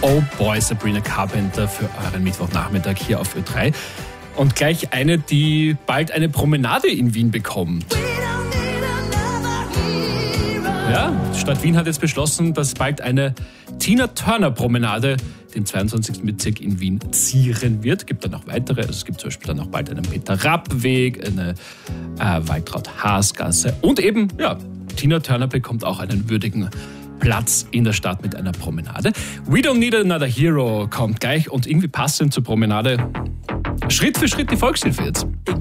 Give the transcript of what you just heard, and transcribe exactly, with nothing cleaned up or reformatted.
Oh Boy, Sabrina Carpenter für euren Mittwochnachmittag hier auf Ö drei. Und gleich eine, die bald eine Promenade in Wien bekommt. Ja, die Stadt Wien hat jetzt beschlossen, dass bald eine Tina-Turner-Promenade den zweiundzwanzigsten Bezirk in Wien zieren wird. Es gibt dann noch weitere. Also es gibt zum Beispiel dann auch bald einen Peter-Rapp-Weg, eine äh, Waltraud-Haas-Gasse. Und eben, ja, Tina Turner bekommt auch einen würdigen Platz in der Stadt mit einer Promenade. We Don't Need Another Hero kommt gleich und irgendwie passend zur Promenade Schritt für Schritt die Volkshilfe jetzt.